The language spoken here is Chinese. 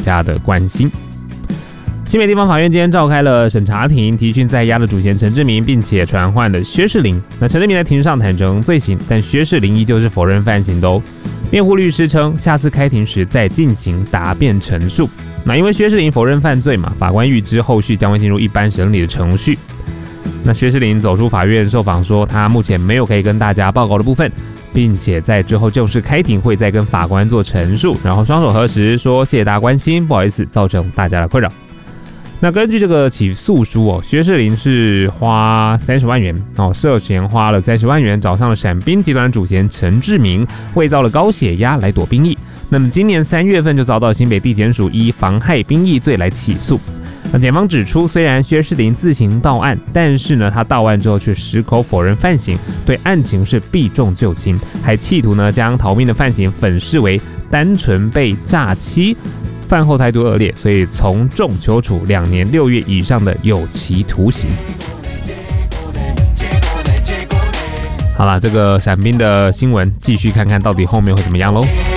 家的关心。新北地方法院今天召开了审查庭，提讯在押的主嫌陈志明，并且传唤了薛仕凌。那陈志明在庭上坦承罪行，但薛仕凌依旧是否认犯行的哦。辩护律师称，下次开庭时再进行答辩陈述。那因为薛仕凌否认犯罪嘛，法官预知后续将会进入一般审理的程序。那薛仕凌走出法院受访说，他目前没有可以跟大家报告的部分，并且在之后正式开庭会再跟法官做陈述，然后双手合十说谢谢大家关心，不好意思造成大家的困扰。那根据这个起诉书哦，薛仕凌是花30万元哦，涉嫌花了30万元找上了闪兵集团主嫌陈志明，伪造了高血压来躲兵役。那么今年3月份就遭到新北地检署依妨害兵役罪来起诉。那检方指出，虽然薛仕凌自行到案，但是呢，他到案之后却矢口否认犯行，对案情是避重就轻，还企图呢将逃命的犯行粉饰为单纯被诈欺。犯后态度恶劣，所以从重求处2年6月以上的有期徒刑。好啦，这个闪兵的新闻继续看看到底后面会怎么样咯。